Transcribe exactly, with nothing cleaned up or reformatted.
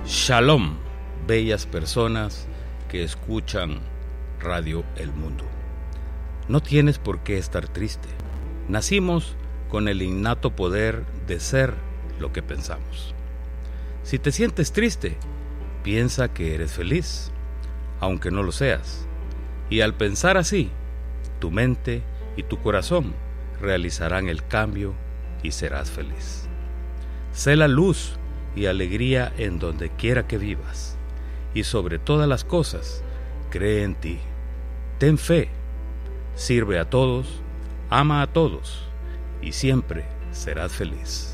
Shalom, bellas personas que escuchan Radio El Mundo. No tienes por qué estar triste. Nacimos con el innato poder de ser lo que pensamos. Si te sientes triste, piensa que eres feliz, aunque no lo seas. Y al pensar así, tu mente y tu corazón realizarán el cambio y serás feliz. Sé la luz y alegría en donde quiera que vivas. Y sobre todas las cosas, cree en ti. Ten fe, sirve a todos, ama a todos y siempre serás feliz.